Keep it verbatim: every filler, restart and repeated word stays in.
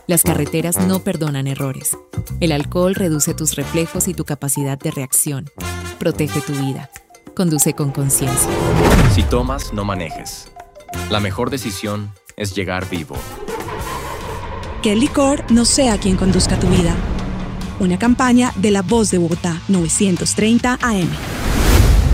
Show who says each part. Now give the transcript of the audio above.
Speaker 1: Las carreteras no perdonan errores. El alcohol reduce tus reflejos y tu capacidad de reacción. Protege tu vida. Conduce con conciencia.
Speaker 2: Si tomas, no manejes. La mejor decisión es llegar vivo.
Speaker 3: Que el licor no sea quien conduzca tu vida. Una campaña de La Voz de Bogotá, novecientos treinta A M.